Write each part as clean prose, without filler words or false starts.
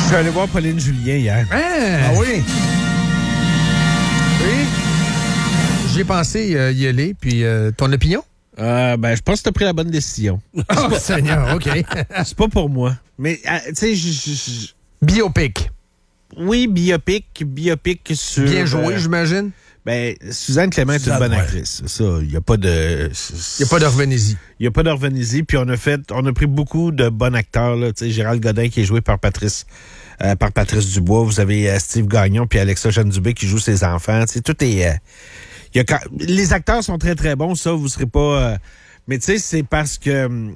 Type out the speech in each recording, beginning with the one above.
suis allé voir Pauline Julien hier. Ah oui? Oui? J'ai pensé y aller, puis ton opinion? Je pense que tu as pris la bonne décision. Oh, Seigneur, OK. C'est pas pour moi. Mais, tu sais, Biopic. oui, biopic sur... Bien joué, j'imagine? Suzanne Clément est une bonne actrice. Ça, il n'y a pas de... Il n'y a pas de revenez-y. Il n'y a pas de revenez-y. Puis on a pris beaucoup de bons acteurs, là. Tu sais, Gérald Godin qui est joué par Patrice Dubois. Vous avez Steve Gagnon puis Alexa Jeanne-Dubé qui joue ses enfants. Tu sais, tout est... les acteurs sont très, très bons, ça, vous serez pas... mais tu sais, c'est parce que...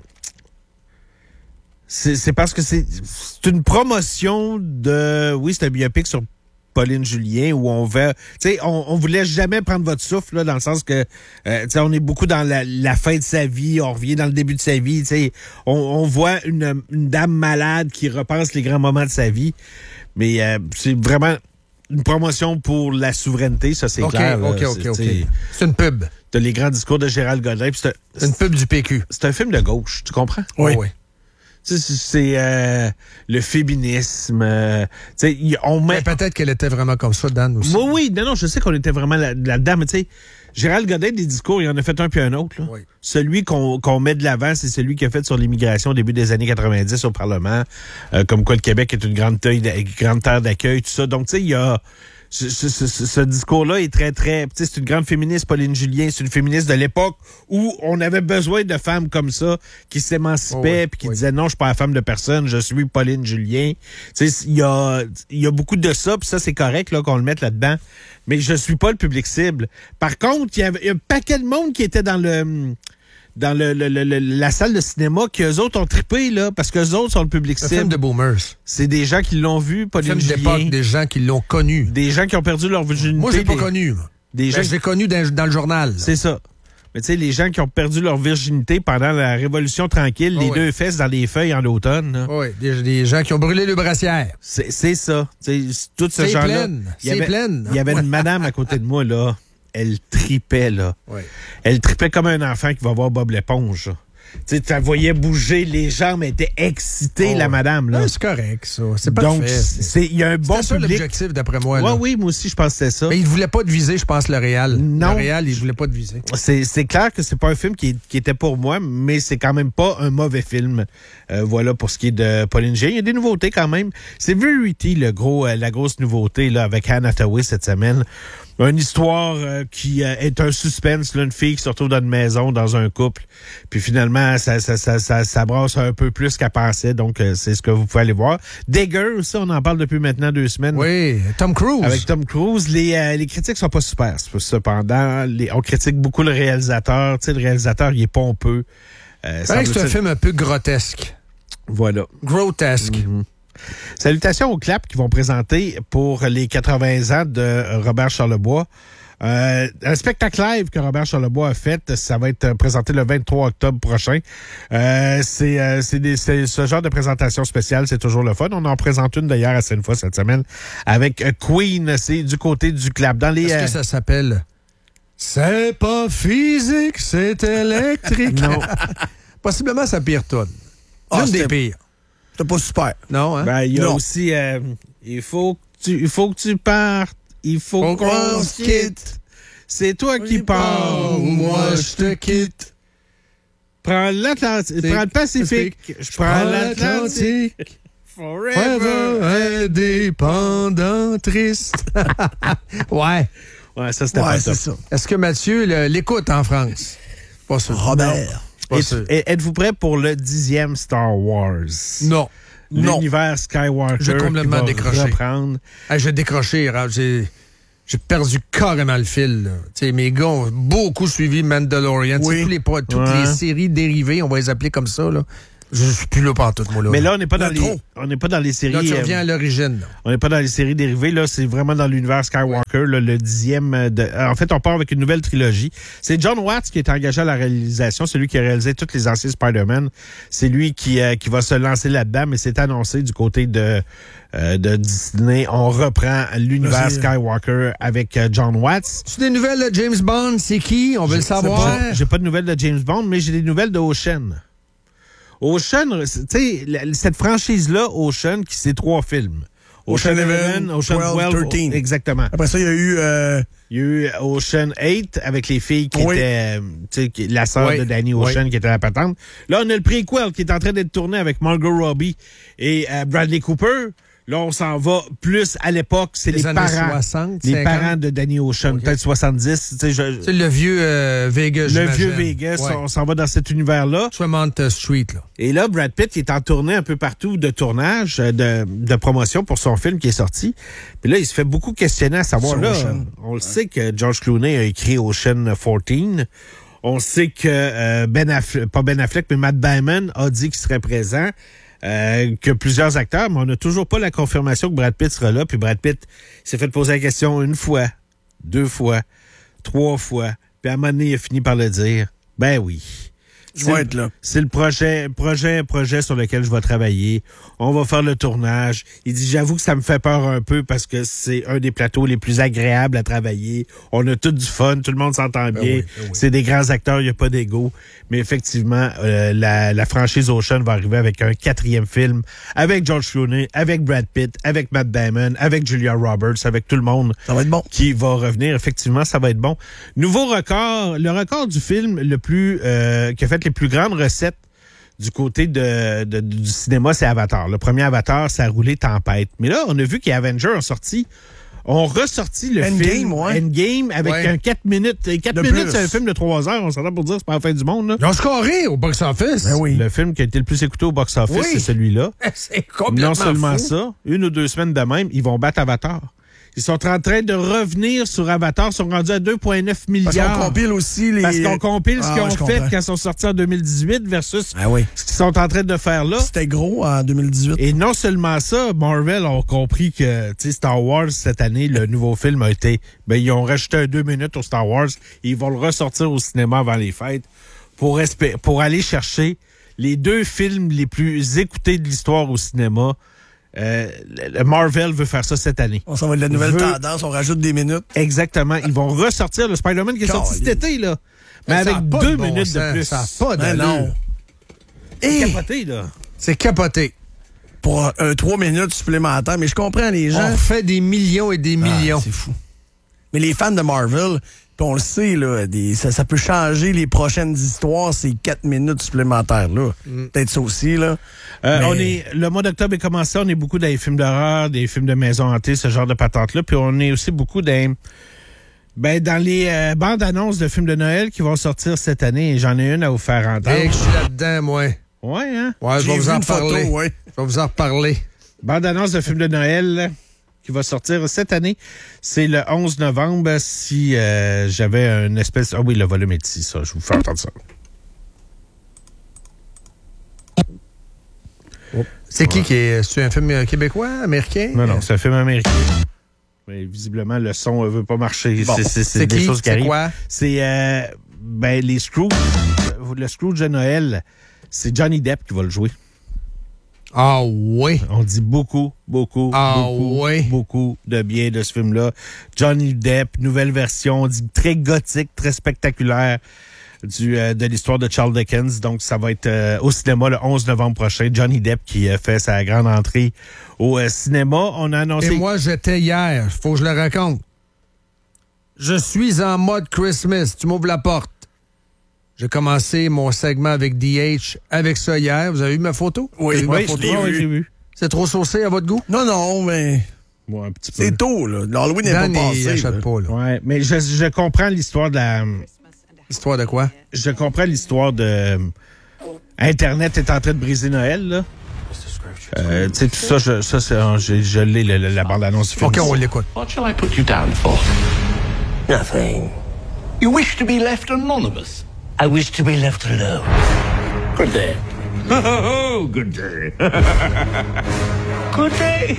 C'est parce que c'est une promotion de... Oui, c'est un biopic sur Pauline Julien où on va... Tu sais, on vous laisse jamais prendre votre souffle, là, dans le sens que... tu sais, on est beaucoup dans la fin de sa vie, on revient dans le début de sa vie, tu sais. On voit une dame malade qui repense les grands moments de sa vie. Mais c'est vraiment une promotion pour la souveraineté, ça, c'est clair. OK. C'est une pub. T'as les grands discours de Gérald Godin. C'est une pub du PQ. C'est un film de gauche, tu comprends? Oui. C'est le féminisme. On met... Mais peut-être qu'elle était vraiment comme ça, Dan, aussi. Oui, non, je sais qu'on était vraiment là-dedans, mais tu sais, Gérald Godin, des discours, il en a fait un puis un autre. Là. Oui. Celui qu'on met de l'avant, c'est celui qu'il a fait sur l'immigration au début des années 90 au Parlement, comme quoi le Québec est une grande terre d'accueil, tout ça. Donc, tu sais, il y a... Ce discours-là est très, très... Tu sais, c'est une grande féministe, Pauline Julien. C'est une féministe de l'époque où on avait besoin de femmes comme ça qui s'émancipaient puis qui disaient non, je suis pas la femme de personne, je suis Pauline Julien. Tu sais, il y a beaucoup de ça, puis ça, c'est correct là qu'on le mette là-dedans. Mais je suis pas le public cible. Par contre, il y a un paquet de monde qui était dans la salle de cinéma qu'eux autres ont trippé, là, parce qu'eux autres sont le public cible. Un film de boomers. C'est des gens qui l'ont vu, Pauline Julien. Un film d'époque, des gens qui l'ont connu. Des gens qui ont perdu leur virginité. Moi, je l'ai pas connu. Je l'ai connu dans le journal. C'est ça. Mais tu sais, les gens qui ont perdu leur virginité pendant la Révolution tranquille, les deux fesses dans les feuilles en automne. Oui, des gens qui ont brûlé le brassière. C'est ça. Tout ce genre-là. C'est plein. Il y avait une madame à côté de moi, là. Elle tripait, là. Oui. Elle tripait comme un enfant qui va voir Bob l'éponge. Tu la voyais bouger, les jambes étaient excitées, la madame. Là. C'est correct, ça. C'est parfait. Donc, il y a un bon public. C'est ça l'objectif, d'après moi. Là. Oui, moi aussi, je pense que c'était ça. Mais il ne voulait pas te viser, je pense, le Réal. Non. Le Réal, il ne voulait pas te viser. C'est clair que c'est pas un film qui était pour moi, mais c'est quand même pas un mauvais film. Voilà pour ce qui est de Pauline Julien. Il y a des nouveautés quand même. C'est Verity, la grosse nouveauté là, avec Anne Hathaway cette semaine. Une histoire qui est un suspense, là, une fille qui se retrouve dans une maison, dans un couple, puis finalement, ça brasse un peu plus qu'elle pensait, donc c'est ce que vous pouvez aller voir. Digger, aussi, on en parle depuis maintenant 2 semaines. Oui, Tom Cruise. Avec Tom Cruise, les critiques sont pas super, cependant. On critique beaucoup le réalisateur. Tu sais, le réalisateur, il est pompeux. C'est un film un peu grotesque. Voilà. Grotesque. Mm-hmm. Salutations aux Clap qui vont présenter pour les 80 ans de Robert Charlebois. Un spectacle live que Robert Charlebois a fait, ça va être présenté le 23 octobre prochain. C'est ce genre de présentation spéciale, c'est toujours le fun. On en présente une d'ailleurs à Sainte-Foy cette semaine avec Queen, c'est du côté du Clap. Est-ce que ça s'appelle « C'est pas physique, c'est électrique ». Non. Possiblement sa pire toune. L'une des pires. C'était pas super. Non, hein? Il y a aussi il faut que tu partes, il faut qu'on se quitte. C'est toi qui pars, moi je te quitte. Prends l'Atlantique, prends le Pacifique, je prends l'Atlantique. Forever indépendant triste. Ouais. Ouais, ça c'était pas c'est ça. Est-ce que Mathieu l'écoute en France? Pas sûr. Robert. Êtes-vous prêt pour le 10e Star Wars? Non. L'univers Skywalker. J'ai complètement décroché. Reprendre. J'ai décroché. J'ai perdu carrément le fil. Mes gars ont beaucoup suivi Mandalorian. Oui. Toutes les séries dérivées, on va les appeler comme ça. Là. Je suis plus là pantoute, moi. Là. Mais là, on n'est pas dans les séries. Là, tu reviens à l'origine. On n'est pas dans les séries dérivées. Là, c'est vraiment dans l'univers Skywalker, là, le 10e. En fait, on part avec une nouvelle trilogie. C'est John Watts qui est engagé à la réalisation. C'est lui qui a réalisé tous les anciens Spider-Man. C'est lui qui va se lancer là-dedans, mais c'est annoncé du côté de Disney. On reprend l'univers Skywalker avec John Watts. Tu as des nouvelles de James Bond? C'est qui? On veut le savoir. J'ai pas de nouvelles de James Bond, mais j'ai des nouvelles de Ocean. Ocean, tu sais, cette franchise-là, Ocean, qui c'est 3 films. Ocean 11, Ocean 12, 13. Exactement. Après ça, il y a eu... Il y a eu Ocean 8 avec les filles qui étaient... tu sais, la sœur de Danny Ocean qui était la patente. Là, on a le prequel qui est en train d'être tourné avec Margot Robbie et Bradley Cooper. Là, on s'en va plus à l'époque. C'est les années parents. 60, les parents de Danny Ocean, peut-être 70. C'est le vieux Vegas, le vieux Vegas, on s'en va dans cet univers-là. Tremont Street, là. Et là, Brad Pitt est en tournée un peu partout de tournage, de promotion pour son film qui est sorti. Puis là, il se fait beaucoup questionner à savoir, là, on le sait que George Clooney a écrit Ocean 14. On sait que pas Ben Affleck, mais Matt Damon a dit qu'il serait présent. Que plusieurs acteurs, mais on n'a toujours pas la confirmation que Brad Pitt sera là. Puis Brad Pitt s'est fait poser la question 1 fois, 2 fois, 3 fois. Puis à un moment donné, il a fini par le dire. Ben oui. Je vais être là. C'est le projet sur lequel je vais travailler. On va faire le tournage. Il dit, j'avoue que ça me fait peur un peu parce que c'est un des plateaux les plus agréables à travailler. On a tout du fun, tout le monde s'entend bien. Oui. C'est des grands acteurs, il n'y a pas d'ego. Mais effectivement, la franchise Ocean va arriver avec un 4e film, avec George Clooney, avec Brad Pitt, avec Matt Damon, avec Julia Roberts, avec tout le monde. Ça va être bon. Qui va revenir. Effectivement, ça va être bon. Nouveau record, le record du film le plus qui a fait les plus grandes recettes du côté du cinéma, c'est Avatar. Le premier Avatar, ça a roulé tempête. Mais là, on a vu qu'Avengers ont ressorti le film Endgame avec un 4 minutes. 4 minutes, c'est un film de 3 heures. On s'entend pour dire que c'est pas la fin du monde. Là. Ils ont scoré au box-office. Ben oui. Le film qui a été le plus écouté au box-office, c'est celui-là. C'est complètement Non seulement fou. ça, 1 ou 2 semaines de même, ils vont battre Avatar. Ils sont en train de revenir sur Avatar, ils sont rendus à 2,9 milliards. Parce qu'on compile aussi les... Parce qu'on compile ce qu'ils ont fait quand ils sont sortis en 2018 versus ce qu'ils sont en train de faire là. C'était gros en 2018. Et non seulement ça, Marvel ont compris que Star Wars, cette année, le nouveau film a été... Ben, ils ont rajouté un 2 minutes au Star Wars. Ils vont le ressortir au cinéma avant les fêtes pour aller chercher les 2 films les plus écoutés de l'histoire au cinéma. Marvel veut faire ça cette année. Ça va être la nouvelle tendance, on rajoute des minutes. Exactement. Ils vont ressortir le Spider-Man qui est sorti cet été, là. Mais avec 2 minutes de plus. Ça n'a pas d'allure. C'est capoté, là. C'est capoté. Pour 3 minutes supplémentaires, mais je comprends les gens. On fait des millions et des millions. C'est fou. Mais les fans de Marvel, on le sait, là, ça peut changer les prochaines histoires, ces 4 minutes supplémentaires, là. Peut-être ça aussi, là. Le mois d'octobre est commencé, on est beaucoup dans les films d'horreur, des films de maison hantée, ce genre de patentes-là. Puis on est aussi beaucoup dans les bandes-annonces de films de Noël qui vont sortir cette année. Et j'en ai une à vous faire entendre. Et je suis là-dedans, moi. Ouais, hein? Ouais, je vais vous en parler. Je vais vous en reparler. Bande-annonce de films de Noël qui va sortir cette année. C'est le 11 novembre. Si j'avais une espèce... Ah oui, le volume est ici, ça. Je vous fais entendre ça. C'est qui est... C'est un film québécois, américain? Non, c'est un film américain. Mais visiblement, le son ne veut pas marcher. Bon. C'est des choses qui arrivent. C'est quoi? C'est les Scrooge. Le Scrooge de Noël, c'est Johnny Depp qui va le jouer. Ah oui. On dit beaucoup de bien de ce film-là. Johnny Depp, nouvelle version, on dit très gothique, très spectaculaire de l'histoire de Charles Dickens. Donc, ça va être au cinéma le 11 novembre prochain. Johnny Depp qui fait sa grande entrée au cinéma. On a annoncé... Et moi, j'étais hier. Faut que je le raconte. Je suis en mode Christmas. Tu m'ouvres la porte. J'ai commencé mon segment avec DH avec ça hier. Vous avez vu ma photo? Oui, j'ai vu. C'est trop saucé à votre goût? Non, mais... Ouais, un petit peu. C'est tôt, là. L'Halloween n'est pas passé. Il achète pas, là. Ouais, mais je comprends l'histoire de la... Histoire de quoi? Je comprends l'histoire de... Internet est en train de briser Noël, là. Tu sais, tout ça, je l'ai, la bande-annonce du film. OK, on l'écoute. What shall I put you down for? Nothing. You wish to be left anonymous? I wish to be left alone. Good day. Oh, good day. Good day.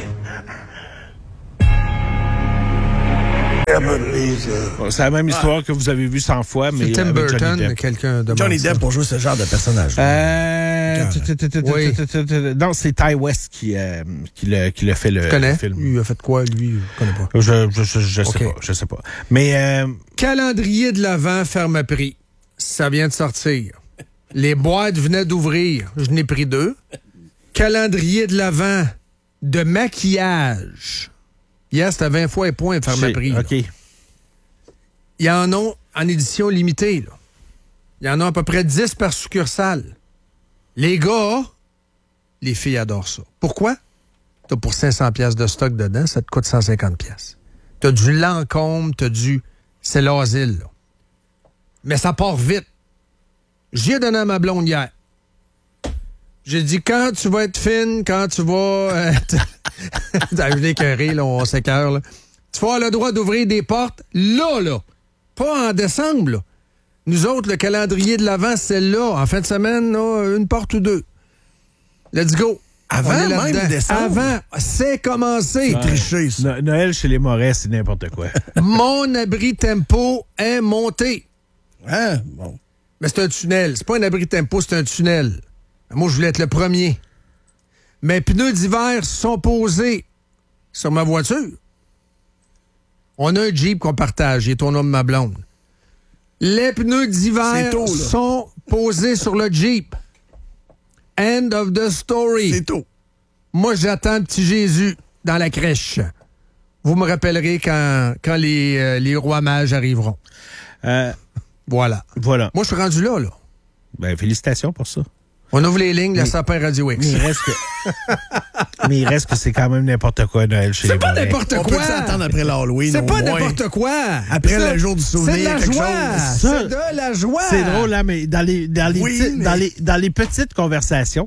C'est la même histoire que vous avez vue 100 fois, mais Tim avec Burton, Johnny Depp. quelqu'un de Johnny Depp pour jouer ce genre de personnage. Non, c'est Ty West qui l'a fait le film. Il a fait quoi, lui? Je connais pas. Je sais pas. Mais calendrier de l'Avent ferme à prix. Ça vient de sortir. Les boîtes venaient d'ouvrir. Je n'ai pris 2. Calendrier de l'Avent de maquillage. Hier, c'était 20 fois et point de faire ma prix. OK. Il y en a en édition limitée. Là. Il y en a à peu près 10 par succursale. Les gars, les filles adorent ça. Pourquoi? T'as pour 500$ de stock dedans, ça te coûte 150$. T'as du Lancôme, t'as du... C'est l'asile, là. Mais ça part vite. J'y ai donné à ma blonde hier. J'ai dit, quand tu vas être fine, quand tu vas... je l'ai écœuré, là, on s'écœure, là. Tu vas avoir le droit d'ouvrir des portes, là. Pas en décembre, là. Nous autres, le calendrier de l'Avent, c'est là. En fin de semaine, là, une porte ou 2. Let's go. Avant même décembre? Avant, c'est commencé. C'est triché, ça. Noël chez les Morais, c'est n'importe quoi. Mon abri tempo est monté. Hein? Bon. Mais c'est un tunnel. C'est pas un abri tempo, c'est un tunnel. Moi, je voulais être le premier. Mes pneus d'hiver sont posés sur ma voiture. On a un Jeep qu'on partage. Il est ton homme, ma blonde. Les pneus d'hiver sont posés sur le Jeep. End of the story. C'est tout. Moi, j'attends le petit Jésus dans la crèche. Vous me rappellerez quand les rois mages arriveront. Voilà. Voilà. Moi, je suis rendu là. Ben, félicitations pour ça. On ouvre les lignes, le sapin Radio X. Mais il reste que c'est quand même n'importe quoi, Noël chez les Morais. C'est pas n'importe quoi. On peut s'attendre après l'Halloween. C'est pas moins. n'importe quoi. Après le jour du souvenir, c'est de la quelque joie. chose. C'est de la joie. C'est drôle, là, mais dans les petites conversations,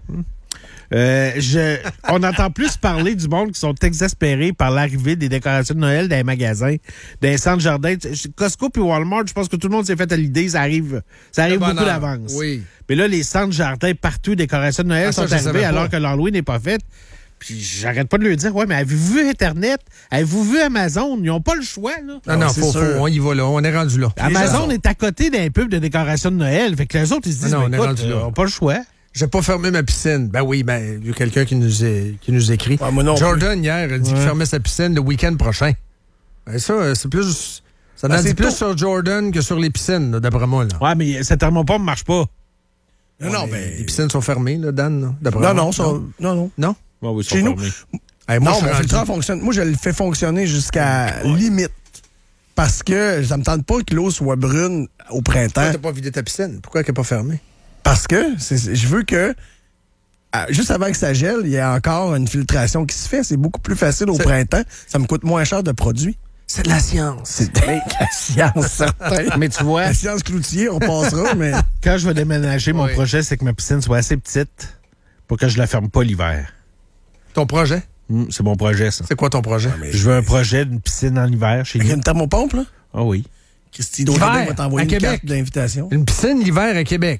on entend plus parler du monde qui sont exaspérés par l'arrivée des décorations de Noël dans les magasins, dans les centres jardins. Costco puis Walmart, je pense que tout le monde s'est fait à l'idée, ça arrive beaucoup d'avance. Oui. Mais là, les centres jardins partout, décorations de Noël sont arrivés alors que l'Halloween n'est pas fait. Puis j'arrête pas de lui dire, ouais, mais avez-vous vu Internet? Avez-vous vu Amazon? Ils n'ont pas le choix, là. Non, faut, on y va là. On est rendu là. Amazon est à côté d'un pub de décoration de Noël. Fait que les autres, ils se disent, on n'a pas le choix. J'ai pas fermé ma piscine. Ben oui, il y a quelqu'un qui nous écrit. Ouais, moi non Jordan, hier, a dit qu'il fermait sa piscine le week-end prochain. Ben ça, c'est plus... Ça en dit plus sur Jordan que sur les piscines, là, d'après moi. Là. Ouais, mais cette thermopompe ne marche pas. Non, les piscines sont fermées, là, Dan, là, d'après moi. Non. Ouais, oui, chez nous, moi, mon filtreur fonctionne. Moi, je le fais fonctionner jusqu'à limite. Parce que ça me tente pas que l'eau soit brune au printemps. Pourquoi t'as pas vidé ta piscine? Pourquoi elle n'est pas fermée? Parce que je veux que, juste avant que ça gèle, il y a encore une filtration qui se fait. C'est beaucoup plus facile au printemps. Ça me coûte moins cher de produit. C'est de la science. C'est de la science, certain. Mais tu vois... La science cloutier, on passera, mais... Quand je vais déménager, mon projet, c'est que ma piscine soit assez petite pour que je la ferme pas l'hiver. Ton projet? C'est mon projet, ça. C'est quoi ton projet? Je veux un projet d'une piscine en hiver chez nous. Il y a une thermopompe, là? Ah oui. Christy Daudet va t'envoyer une carte d'invitation. Une piscine l'hiver à Québec.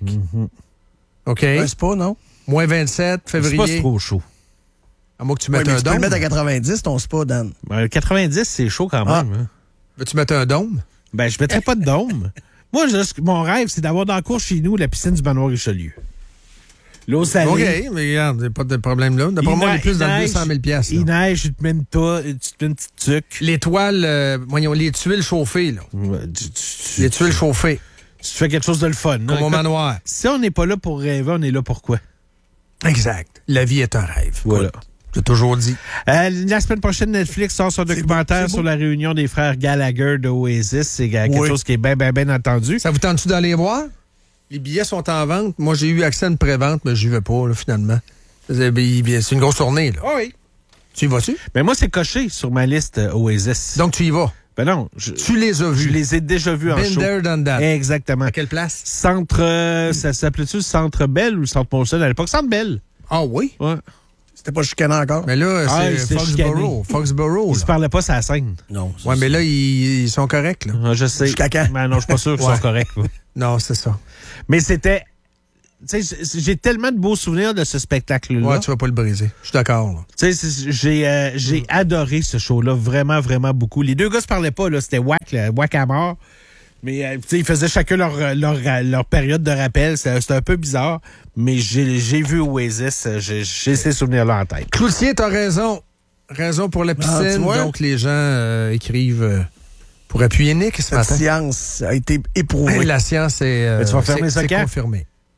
OK. Un spa, non? Moins 27, février. C'est pas trop chaud. À moins que tu mettes un tu dôme. peux le mettre à 90, ton spa, Dan. 90, c'est chaud quand même. Hein. Veux-tu mettre un dôme? Ben, je mettrais pas de dôme. Moi, mon rêve, c'est d'avoir dans le cours chez nous la piscine du manoir Richelieu. L'eau salée. OK, mais regarde, il n'y a pas de problème là. D'après moi, on est plus dans le 200 000 $. Il neige, tu te mets une petite tuque. Les toiles, voyons, les tuiles chauffées, là. Les tuiles chauffées. Tu fais quelque chose de le fun. Comme au manoir. Si on n'est pas là pour rêver, on est là pour quoi? Exact. La vie est un rêve. Voilà. J'ai toujours dit. La semaine prochaine, Netflix sort son documentaire sur la réunion des frères Gallagher de Oasis. C'est quelque chose qui est bien entendu. Ça vous tente-tu d'aller voir? Les billets sont en vente. Moi, j'ai eu accès à une pré-vente, mais j'y vais pas, là, finalement. C'est une grosse tournée, là. Oh oui. Tu y vas-tu? Ben moi, c'est coché sur ma liste Oasis. Donc, tu y vas? Ben non. Tu les as vus? Je les ai déjà vus en show. Been there, done that. Exactement. À quelle place? Centre... ça s'appelait-tu Centre Bell ou Centre Molson à l'époque? Centre Bell. Ah oui? Ouais. C'était pas chicanant encore? Mais là, c'est Foxborough. Foxborough. Ils se parlaient pas sur la scène. Non. Ouais, mais là, ils sont corrects, là. Ah, je sais. Jusqu'à quand? Mais non, je suis pas sûr qu'ils sont corrects. Non, c'est ça. Mais c'était... Tu sais, j'ai tellement de beaux souvenirs de ce spectacle-là. Ouais, tu vas pas le briser. Je suis d'accord. Tu sais, j'ai adoré ce show-là, vraiment, vraiment beaucoup. Les deux gars se parlaient pas, là. C'était whack à mort. Mais, tu sais, ils faisaient chacun leur période de rappel. C'était un peu bizarre. Mais j'ai vu Oasis. J'ai ces souvenirs-là en tête. Cloutier, t'as raison. Raison pour la piscine. Donc, les gens écrivent pour appuyer Nick ce matin. La science a été éprouvée. La science est tu vas fermer ça quand? confirmé.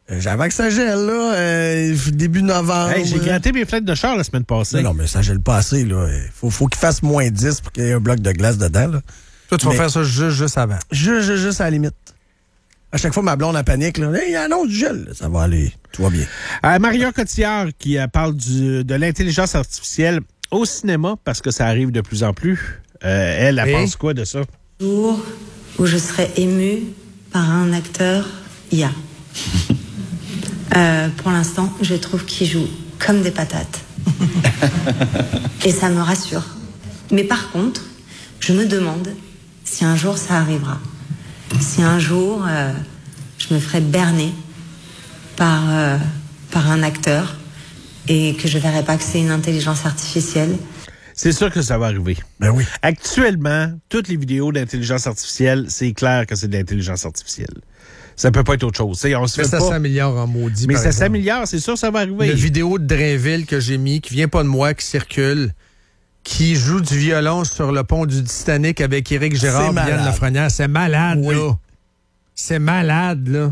J'avais que ça gèle, là, début novembre. Hey, j'ai gratté mes fenêtres de char la semaine passée. Non, mais ça gèle pas assez, là. Faut qu'il fasse moins 10 pour qu'il y ait un bloc de glace dedans, là. Toi, tu vas faire ça juste avant. Juste à la limite. À chaque fois, ma blonde a panique, là. Hey, annonce du gel. Ça va aller. Tout va bien. Maria Cotillard qui parle de l'intelligence artificielle au cinéma, parce que ça arrive de plus en plus. Elle pense quoi de ça? Jour où je serai émue par un acteur IA. Pour l'instant, je trouve qu'il joue comme des patates. Et ça me rassure. Mais par contre, je me demande si un jour ça arrivera. Si un jour, je me ferai berner par un acteur et que je verrai pas que c'est une intelligence artificielle. C'est sûr que ça va arriver. Ben oui. Actuellement, toutes les vidéos d'intelligence artificielle, c'est clair que c'est de l'intelligence artificielle. Ça peut pas être autre chose. On se fait ça pas... s'améliore en maudit. Mais ça s'améliore, c'est sûr, ça va arriver. Une vidéo de Drainville que j'ai mis, qui vient pas de moi, qui circule, qui joue du violon sur le pont du Titanic avec Éric Gérard et Yann Lafrenière. C'est malade, là. C'est malade, là.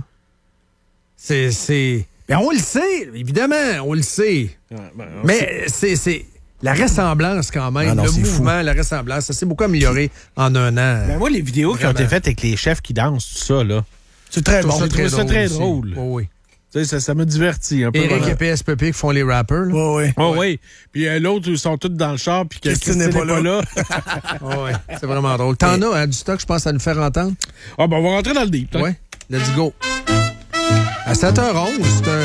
Mais on le sait, évidemment, on le sait. Mais c'est la ressemblance, quand même. Le mouvement, la ressemblance, ça s'est beaucoup amélioré en un an. Ben moi, les vidéos qui ont été faites avec les chefs qui dansent, tout ça, là. C'est très bon. J'ai trouvé ça très drôle. Oh, oui. Ça m'a diverti un peu. Éric et PSPP qui font les rappers, là. Oui. Oui. Puis l'autre, ils sont tous dans le char, puis Christine n'est pas là. Oui, c'est vraiment drôle. T'en as, du stock, je pense, à nous faire entendre? On va rentrer dans le deep. Oui. Let's go. À 7h11, c'est un